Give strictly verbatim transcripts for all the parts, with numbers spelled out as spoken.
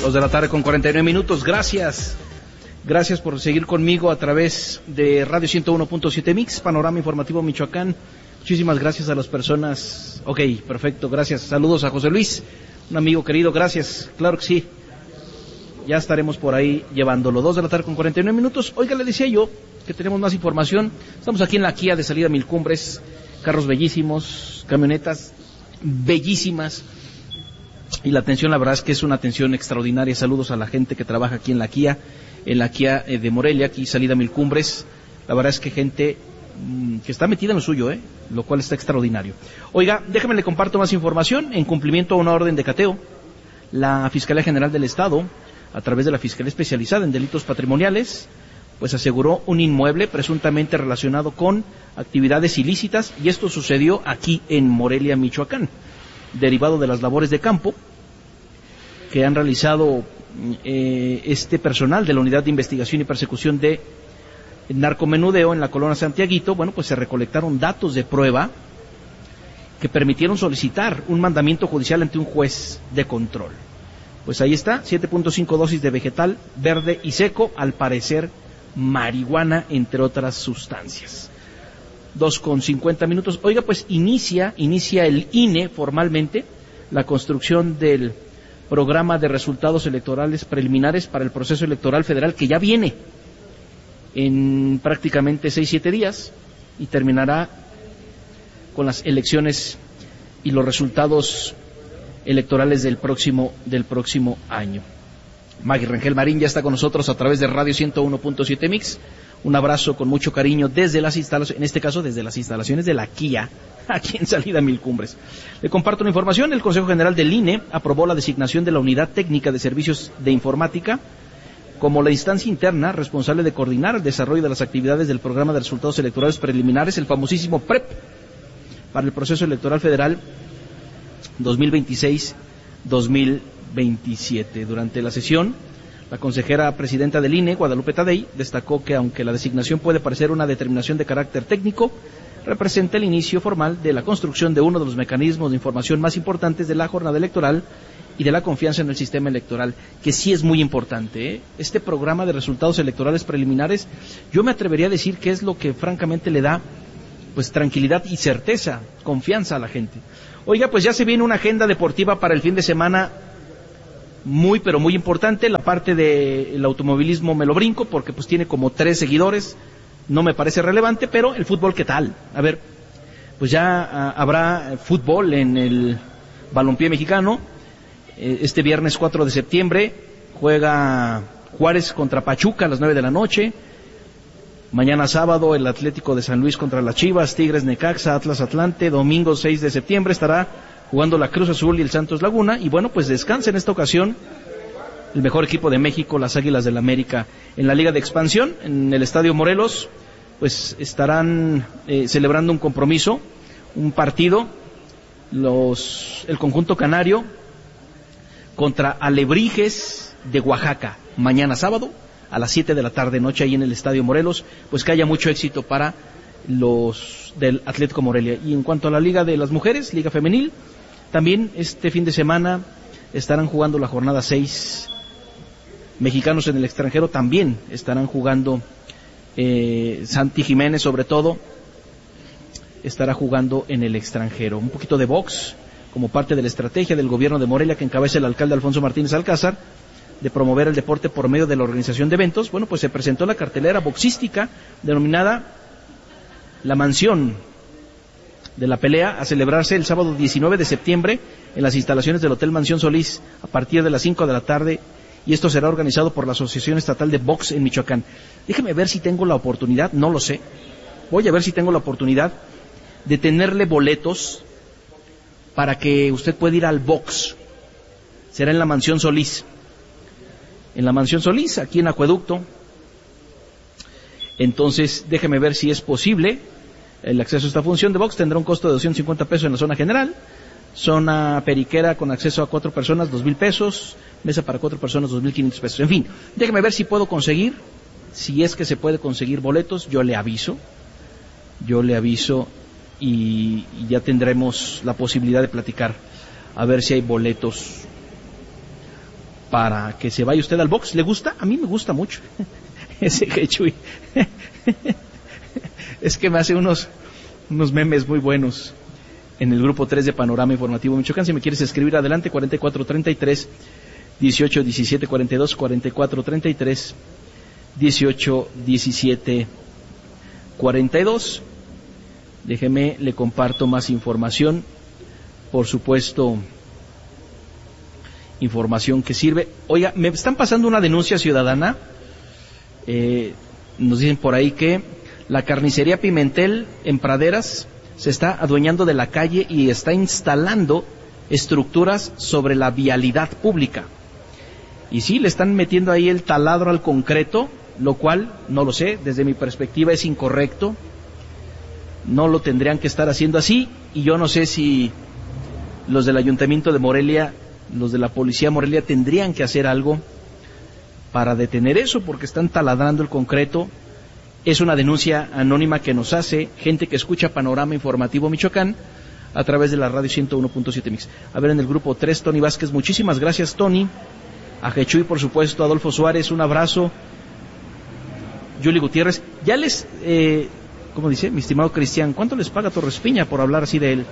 Dos de la tarde con cuarenta y nueve minutos. Gracias. Gracias por seguir conmigo a través de Radio ciento uno punto siete Mix, Panorama Informativo Michoacán. Muchísimas gracias a las personas. Ok, perfecto, gracias. Saludos a José Luis, un amigo querido, gracias. Claro que sí. Ya estaremos por ahí llevándolo. Dos de la tarde con cuarenta y nueve minutos. Oiga, le decía yo que tenemos más información. Estamos aquí en la Kia de salida a Mil Cumbres. Carros bellísimos, camionetas bellísimas. Y la atención, la verdad es que es una atención extraordinaria. Saludos a la gente que trabaja aquí en la Kia, en la Kia de Morelia, aquí salida a Mil Cumbres. La verdad es que gente mmm, que está metida en lo suyo, ¿eh? Lo cual está extraordinario. Oiga, déjeme le comparto más información. En cumplimiento a una orden de cateo, la Fiscalía General del Estado, a través de la Fiscalía Especializada en Delitos Patrimoniales, pues aseguró un inmueble presuntamente relacionado con actividades ilícitas, y esto sucedió aquí en Morelia, Michoacán, derivado de las labores de campo que han realizado eh, este personal de la Unidad de Investigación y Persecución de Narcomenudeo en la colonia Santiaguito. Bueno, pues se recolectaron datos de prueba que permitieron solicitar un mandamiento judicial ante un juez de control. Pues ahí está, siete punto cinco dosis de vegetal verde y seco, al parecer marihuana, entre otras sustancias. Dos con cincuenta minutos. Oiga, pues inicia, inicia el I N E formalmente la construcción del programa de resultados electorales preliminares para el proceso electoral federal, que ya viene en prácticamente seis, siete días, y terminará con las elecciones y los resultados electorales del próximo, del próximo año. Maggie Rangel Marín ya está con nosotros a través de Radio ciento uno punto siete Mix. Un abrazo con mucho cariño desde las instalaciones, en este caso desde las instalaciones de la Kia, aquí en salida a Mil Cumbres. Le comparto una información. El Consejo General del I N E aprobó la designación de la Unidad Técnica de Servicios de Informática como la instancia interna responsable de coordinar el desarrollo de las actividades del programa de resultados electorales preliminares, el famosísimo P R E P, para el proceso electoral federal dos mil veintiséis dos mil veintisiete. Durante la sesión, la consejera presidenta del I N E, Guadalupe Tadei, destacó que aunque la designación puede parecer una determinación de carácter técnico, representa el inicio formal de la construcción de uno de los mecanismos de información más importantes de la jornada electoral y de la confianza en el sistema electoral, que sí es muy importante, ¿eh? Este programa de resultados electorales preliminares, yo me atrevería a decir que es lo que francamente le da pues tranquilidad y certeza, confianza a la gente. Oiga, pues ya se viene una agenda deportiva para el fin de semana muy, pero muy importante. La parte del automovilismo me lo brinco porque pues tiene como tres seguidores, no me parece relevante, pero el fútbol, ¿qué tal? A ver, pues ya uh, habrá fútbol en el balompié mexicano. Eh, este viernes cuatro de septiembre juega Juárez contra Pachuca a las nueve de la noche. Mañana sábado el Atlético de San Luis contra las Chivas, Tigres Necaxa, Atlas Atlante. Domingo seis de septiembre estará jugando la Cruz Azul y el Santos Laguna. Y bueno, pues descansa en esta ocasión el mejor equipo de México, las Águilas del América. En la Liga de Expansión, en el Estadio Morelos, pues estarán eh, celebrando un compromiso, un partido, los el conjunto canario contra Alebrijes de Oaxaca, mañana sábado a las siete de la tarde noche ahí en el Estadio Morelos. Pues que haya mucho éxito para los del Atlético Morelia. Y en cuanto a la Liga de las Mujeres, Liga Femenil, también este fin de semana estarán jugando la jornada seis. Mexicanos en el extranjero también estarán jugando, eh, Santi Jiménez sobre todo estará jugando en el extranjero. Un poquito de box como parte de la estrategia del gobierno de Morelia que encabeza el alcalde Alfonso Martínez Alcázar de promover el deporte por medio de la organización de eventos. Bueno, pues se presentó la cartelera boxística denominada La Mansión de la Pelea, a celebrarse el sábado diecinueve de septiembre en las instalaciones del Hotel Mansión Solís a partir de las cinco de la tarde, y esto será organizado por la Asociación Estatal de Box en Michoacán. Déjeme ver si tengo la oportunidad, no lo sé, voy a ver si tengo la oportunidad de tenerle boletos para que usted pueda ir al box. Será en la Mansión Solís, en la Mansión Solís, aquí en Acueducto. Entonces, déjeme ver si es posible el acceso a esta función de box. Tendrá un costo de doscientos cincuenta pesos en la zona general, zona periquera con acceso a cuatro personas, dos mil pesos, mesa para cuatro personas, dos mil quinientos pesos. En fin, déjeme ver si puedo conseguir, si es que se puede conseguir boletos, yo le aviso, yo le aviso y, y ya tendremos la posibilidad de platicar, a ver si hay boletos para que se vaya usted al box. ¿Le gusta? A mí me gusta mucho ese Hechuy. Es que me hace unos, unos memes muy buenos en el grupo tres de Panorama Informativo Michoacán. Si me quieres escribir, adelante, cuarenta y cuatro treinta y tres, dieciocho diecisiete cuarenta y dos, cuarenta y cuatro treinta y tres, dieciocho diecisiete cuarenta y dos. Déjeme, le comparto más información, por supuesto, información que sirve. Oiga, me están pasando una denuncia ciudadana, eh, nos dicen por ahí que la carnicería Pimentel en Praderas se está adueñando de la calle y está instalando estructuras sobre la vialidad pública. Y sí, le están metiendo ahí el taladro al concreto, lo cual, no lo sé, desde mi perspectiva es incorrecto. No lo tendrían que estar haciendo así, y yo no sé si los del Ayuntamiento de Morelia, los de la Policía Morelia tendrían que hacer algo para detener eso, porque están taladrando el concreto. Es una denuncia anónima que nos hace gente que escucha Panorama Informativo Michoacán a través de la radio ciento uno punto siete Mix. A ver, en el grupo tres, Tony Vázquez, muchísimas gracias, Tony. A Hechuy, por supuesto, Adolfo Suárez, un abrazo. Yuli Gutiérrez, ya les... Eh, ¿Cómo dice, mi estimado Cristian? ¿Cuánto les paga Torres Piña por hablar así de él?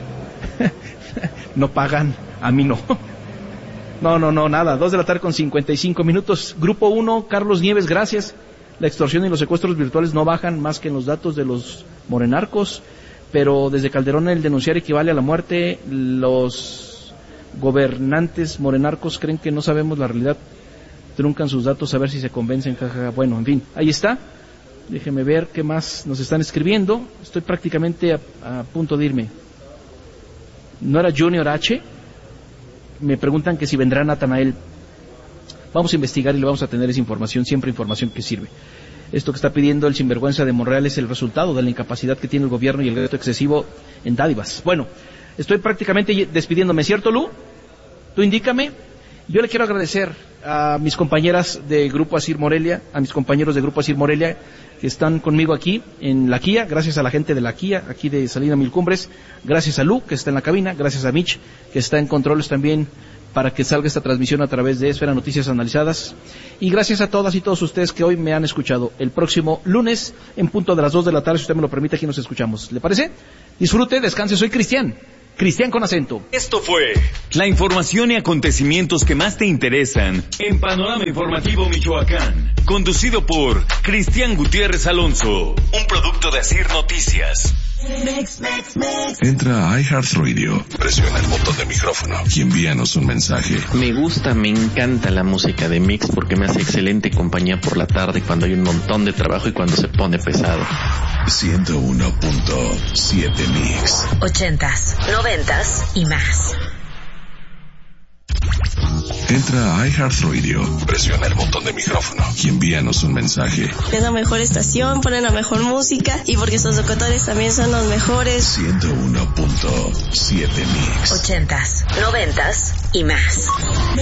No pagan, a mí no. No, no, no, nada. Dos de la tarde con cincuenta y cinco minutos. Grupo uno, Carlos Nieves, gracias. La extorsión y los secuestros virtuales no bajan más que en los datos de los morenarcos, pero desde Calderón el denunciar equivale a la muerte. Los gobernantes morenarcos creen que no sabemos la realidad. Truncan sus datos a ver si se convencen, jajaja. Bueno, en fin, ahí está. Déjeme ver qué más nos están escribiendo. Estoy prácticamente a, a punto de irme. ¿No era Junior H? Me preguntan que si vendrá Natanael. Vamos a investigar y le vamos a tener esa información, siempre información que sirve. Esto que está pidiendo el sinvergüenza de Monreal es el resultado de la incapacidad que tiene el gobierno y el gasto excesivo en dádivas. Bueno, estoy prácticamente despidiéndome, ¿cierto, Lu? Tú indícame. Yo le quiero agradecer a mis compañeras de Grupo Asir Morelia, a mis compañeros de Grupo Asir Morelia, que están conmigo aquí en la Kia, gracias a la gente de la Kia, aquí de Salina Mil Cumbres, gracias a Lu, que está en la cabina, gracias a Mitch, que está en controles también para que salga esta transmisión a través de Esfera Noticias Analizadas, y gracias a todas y todos ustedes que hoy me han escuchado. El próximo lunes, en punto de las dos de la tarde, si usted me lo permite, aquí nos escuchamos. ¿Le parece? Disfrute, descanse, soy Cristian. Cristian con acento. Esto fue la información y acontecimientos que más te interesan en Panorama Informativo Michoacán, conducido por Cristian Gutiérrez Alonso, un producto de Asir Noticias. Mix, mix, mix. Entra a iHeartRadio, presiona el botón de micrófono y envíanos un mensaje. Me gusta, me encanta la música de Mix porque me hace excelente compañía por la tarde cuando hay un montón de trabajo y cuando se pone pesado. ciento uno punto siete Mix. Ochentas, noventas y más. Entra a iHeartRadio, presiona el botón de micrófono y envíanos un mensaje. Es la mejor estación, ponen la mejor música y porque sus locutores también son los mejores. ciento uno punto siete Mix. Ochentas, noventas y más.